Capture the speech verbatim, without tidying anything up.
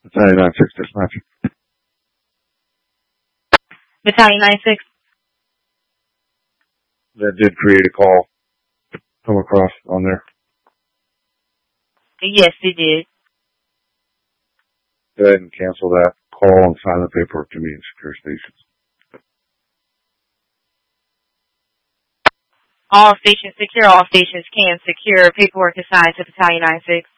Battalion nine six dispatch. Battalion nine six. That did create a call. Come across on there. Yes, it did. Go ahead and cancel that call and sign the paperwork to me in secure stations. All stations secure. All stations can secure. Paperwork assigned to Battalion nine six.